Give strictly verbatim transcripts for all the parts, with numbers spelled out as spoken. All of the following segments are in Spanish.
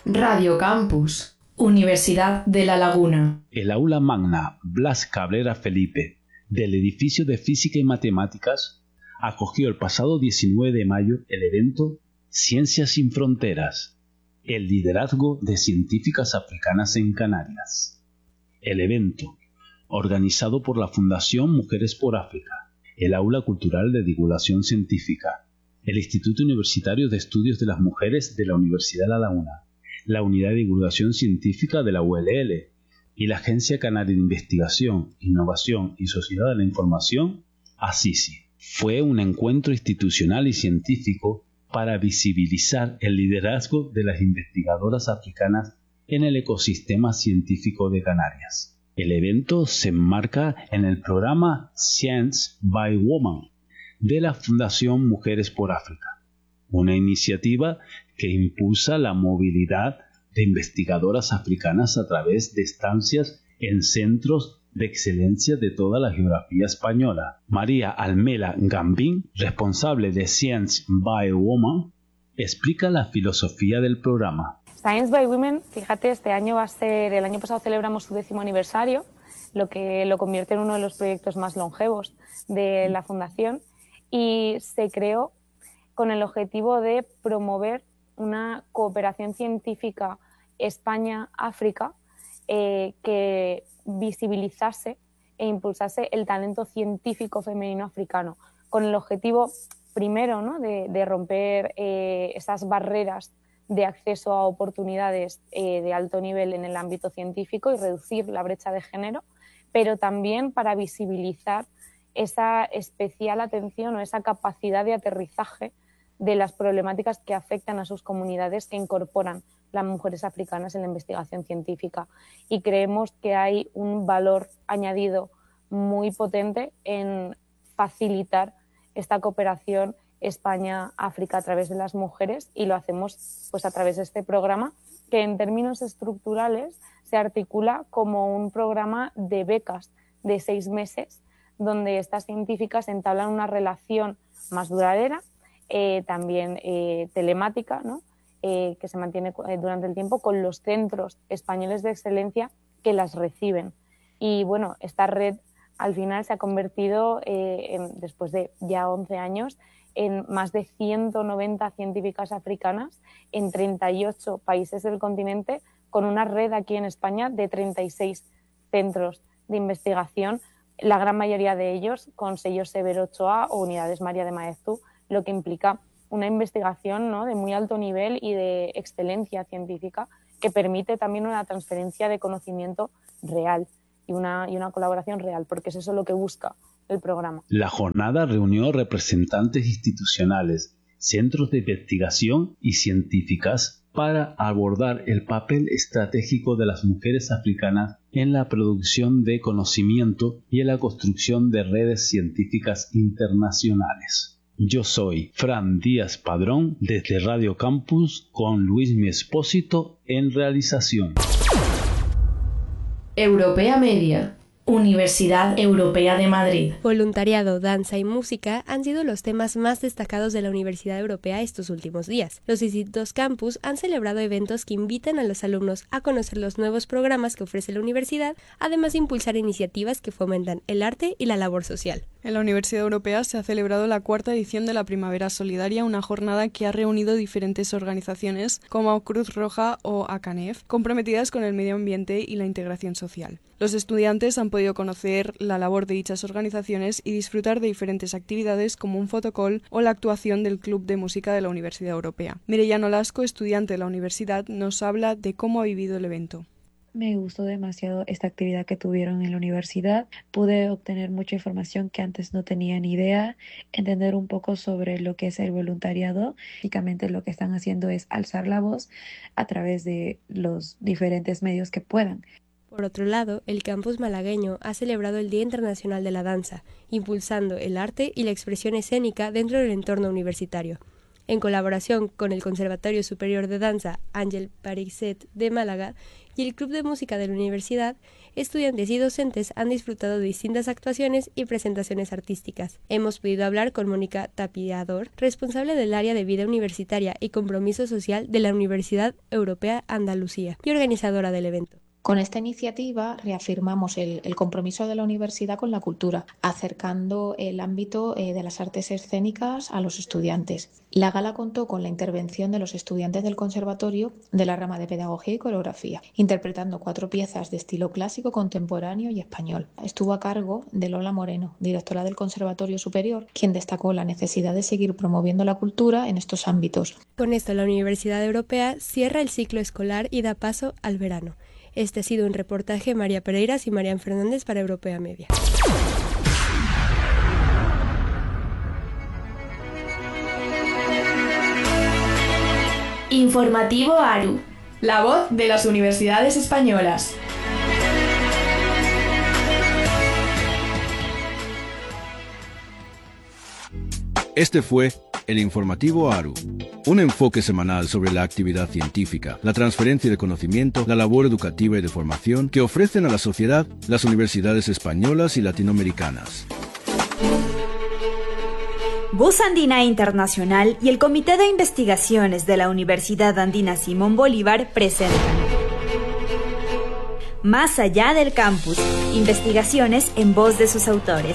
Radio Campus, Universidad de La Laguna. El aula magna Blas Cabrera Felipe del edificio de Física y Matemáticas acogió el pasado diecinueve de mayo el evento Ciencias sin Fronteras, el liderazgo de científicas africanas en Canarias. El evento, organizado por la Fundación Mujeres por África, el Aula Cultural de Divulgación Científica, el Instituto Universitario de Estudios de las Mujeres de la Universidad de La Laguna, la Unidad de Divulgación Científica de la U L L y la Agencia Canaria de Investigación, Innovación y Sociedad de la Información, ACICI. Fue un encuentro institucional y científico para visibilizar el liderazgo de las investigadoras africanas en el ecosistema científico de Canarias. El evento se enmarca en el programa Science by Women de la Fundación Mujeres por África, una iniciativa que impulsa la movilidad de investigadoras africanas a través de estancias en centros de excelencia de toda la geografía española. María Almela Gambín, responsable de Science by Women, explica la filosofía del programa. Science by Women, fíjate, este año va a ser, el año pasado celebramos su décimo aniversario, lo que lo convierte en uno de los proyectos más longevos de la Fundación, y se creó con el objetivo de promover una cooperación científica España-África eh, que visibilizase e impulsase el talento científico femenino africano, con el objetivo primero, ¿no?, de, de romper eh, esas barreras de acceso a oportunidades eh, de alto nivel en el ámbito científico y reducir la brecha de género, pero también para visibilizar esa especial atención o esa capacidad de aterrizaje de las problemáticas que afectan a sus comunidades que incorporan las mujeres africanas en la investigación científica. Y creemos que hay un valor añadido muy potente en facilitar esta cooperación España-África a través de las mujeres, y lo hacemos pues a través de este programa que en términos estructurales se articula como un programa de becas de seis meses donde estas científicas entablan una relación más duradera, eh, también eh, telemática, ¿no?, eh, que se mantiene durante el tiempo con los centros españoles de excelencia que las reciben. Y bueno, esta red al final se ha convertido, eh, en, después de ya once años, en más de ciento noventa científicas africanas en treinta y ocho países del continente, con una red aquí en España de treinta y seis centros de investigación, la gran mayoría de ellos con sellos Severo Ochoa o unidades María de Maeztu, lo que implica una investigación, ¿no?, de muy alto nivel y de excelencia científica que permite también una transferencia de conocimiento real y una, y una colaboración real, porque es eso lo que busca el programa. La jornada reunió representantes institucionales, centros de investigación y científicas para abordar el papel estratégico de las mujeres africanas en la producción de conocimiento y en la construcción de redes científicas internacionales. Yo soy Fran Díaz Padrón desde Radio Campus con Luis Mi Espósito en realización. Europea Media, Universidad Europea de Madrid. Voluntariado, danza y música han sido los temas más destacados de la Universidad Europea estos últimos días. Los distintos campus han celebrado eventos que invitan a los alumnos a conocer los nuevos programas que ofrece la universidad, además de impulsar iniciativas que fomentan el arte y la labor social. En la Universidad Europea se ha celebrado la cuarta edición de la Primavera Solidaria, una jornada que ha reunido diferentes organizaciones como Cruz Roja o ACANEF, comprometidas con el medio ambiente y la integración social. Los estudiantes han podido conocer la labor de dichas organizaciones y disfrutar de diferentes actividades como un fotocall o la actuación del Club de Música de la Universidad Europea. Mireia Nolasco, estudiante de la universidad, nos habla de cómo ha vivido el evento. Me gustó demasiado esta actividad que tuvieron en la universidad. Pude obtener mucha información que antes no tenía ni idea, entender un poco sobre lo que es el voluntariado. Básicamente lo que están haciendo es alzar la voz a través de los diferentes medios que puedan. Por otro lado, el campus malagueño ha celebrado el Día Internacional de la Danza, impulsando el arte y la expresión escénica dentro del entorno universitario. en colaboración con el Conservatorio Superior de Danza Ángel Pariset de Málaga y el Club de Música de la Universidad, estudiantes y docentes han disfrutado de distintas actuaciones y presentaciones artísticas. Hemos podido hablar con Mónica Tapiador, responsable del área de vida universitaria y compromiso social de la Universidad Europea Andalucía y organizadora del evento. Con esta iniciativa reafirmamos el, el compromiso de la universidad con la cultura, acercando el ámbito eh, de las artes escénicas a los estudiantes. La gala contó con la intervención de los estudiantes del conservatorio de la rama de pedagogía y coreografía, interpretando cuatro piezas de estilo clásico, contemporáneo y español. Estuvo a cargo de Lola Moreno, directora del Conservatorio Superior, quien destacó la necesidad de seguir promoviendo la cultura en estos ámbitos. Con esto, la Universidad Europea cierra el ciclo escolar y da paso al verano. Este ha sido un reportaje de María Pereiras y Marian Fernández para Europea Media. Informativo ARU. La voz de las universidades españolas. Este fue el Informativo ARU, un enfoque semanal sobre la actividad científica, la transferencia de conocimiento, la labor educativa y de formación que ofrecen a la sociedad las universidades españolas y latinoamericanas. Voz Andina Internacional y el Comité de Investigaciones de la Universidad Andina Simón Bolívar presentan Más allá del campus, investigaciones en voz de sus autores.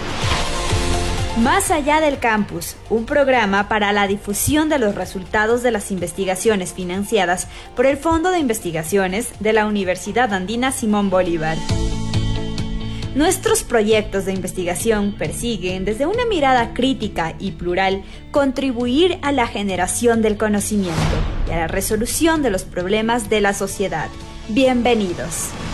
Más allá del campus, un programa para la difusión de los resultados de las investigaciones financiadas por el Fondo de Investigaciones de la Universidad Andina Simón Bolívar. Nuestros proyectos de investigación persiguen, desde una mirada crítica y plural, contribuir a la generación del conocimiento y a la resolución de los problemas de la sociedad. Bienvenidos.